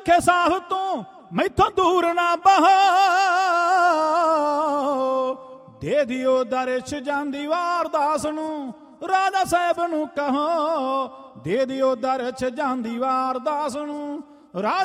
ਰੱਖੇ ਸਾਹ ਤੂੰ ਮੈਥੋਂ ਦੂਰ ਨਾ ਬਹੋ। ਦੇ ਦਿਓ ਦਰ 'ਚ ਜਾਂਦੀ ਵਾਰ ਦਾਸ ਨੂੰ ਰਾਜਾ ਸਾਹਿਬ ਨੂੰ ਕਹੋ। ਦੇ ਦਿਓ ਦਰ 'ਚ ਜਾਂਦੀ ਵਾਰ ਦਾਸ ਨੂੰ